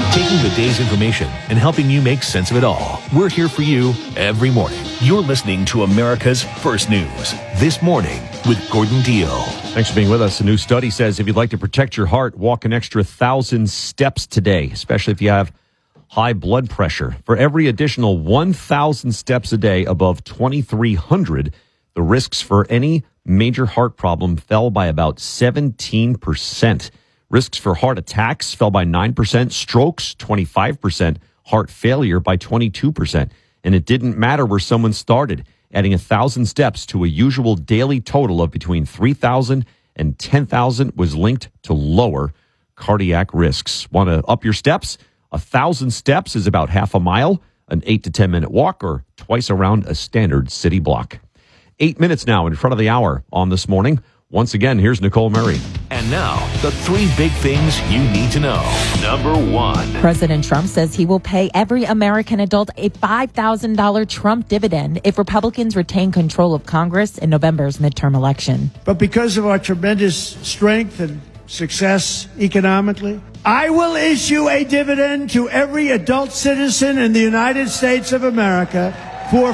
taking the day's information and helping you make sense of it all. We're here for you every morning. You're listening to America's First News. This Morning with Gordon Deal. Thanks for being with us. A new study says if you'd like to protect your heart, walk an extra 1,000 steps today, especially if you have high blood pressure. For every additional 1,000 steps a day above 2,300, the risks for any major heart problem fell by about 17%. Risks for heart attacks fell by 9%, strokes 25%, heart failure by 22%. And it didn't matter where someone started. Adding 1,000 steps to a usual daily total of between 3,000 and 10,000 was linked to lower cardiac risks. Want to up your steps? 1,000 steps is about half a mile, an 8 to 10 minute walk, or twice around a standard city block. 8 minutes now in front of the hour on This Morning. Once again, here's Nicole Murray. And now, the 3 big things you need to know. Number 1. President Trump says he will pay every American adult a $5,000 Trump dividend if Republicans retain control of Congress in November's midterm election. But because of our tremendous strength and success economically, I will issue a dividend to every adult citizen in the United States of America for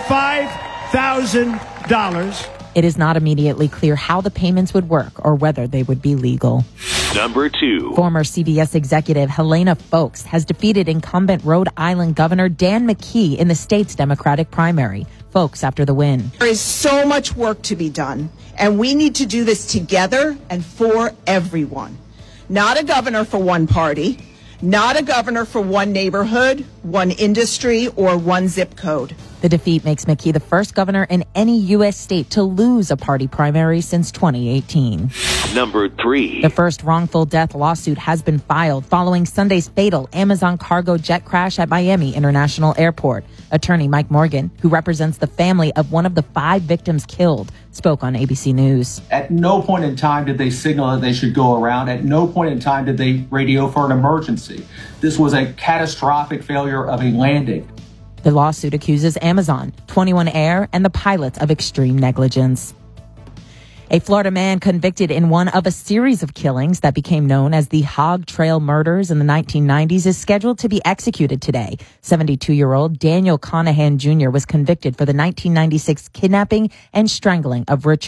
$5,000. It is not immediately clear how the payments would work or whether they would be legal. Number 2. Former CBS executive Helena Foulkes has defeated incumbent Rhode Island Governor Dan McKee in the state's Democratic primary. Foulkes after the win. There is so much work to be done, and we need to do this together and for everyone. Not a governor for one party, not a governor for one neighborhood, one industry, or one zip code. The defeat makes McKee the first governor in any U.S. state to lose a party primary since 2018. Number 3. The first wrongful death lawsuit has been filed following Sunday's fatal Amazon cargo jet crash at Miami International Airport. Attorney Mike Morgan, who represents the family of one of the 5 victims killed, spoke on ABC News. At no point in time did they signal that they should go around. At no point in time did they radio for an emergency. This was a catastrophic failure of a landing. The lawsuit accuses Amazon, 21 Air, and the pilots of extreme negligence. A Florida man convicted in one of a series of killings that became known as the Hog Trail murders in the 1990s is scheduled to be executed today. 72-year-old Daniel Conahan Jr. was convicted for the 1996 kidnapping and strangling of Richard